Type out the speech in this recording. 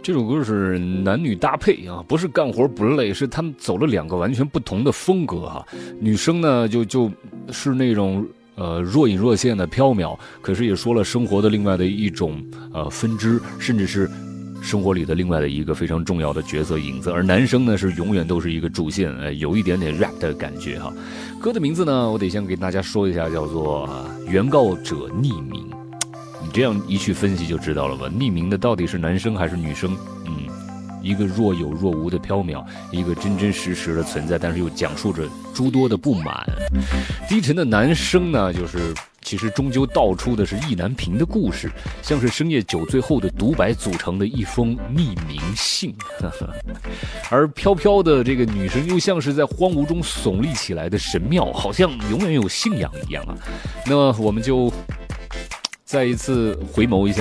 这首歌是男女搭配啊，不是干活不累，是他们走了2个完全不同的风格哈。女生呢就是那种若隐若现的缥缈，可是也说了生活的另外的一种分支，甚至是生活里的另外的一个非常重要的角色影子。而男生呢是永远都是一个主线，有一点点 rap 的感觉哈。歌的名字呢，我得先给大家说一下，叫做原告者匿名。你这样一去分析就知道了吧？匿名的到底是男生还是女生？一个若有若无的缥缈，一个真真实实的存在，但是又讲述着诸多的不满。低沉的男生呢，就是其实终究道出的是意难平的故事，像是深夜酒醉后的独白组成的一封匿名信。而飘飘的这个女生又像是在荒芜中耸立起来的神庙，好像永远有信仰一样啊。那么我们就再一次回眸一下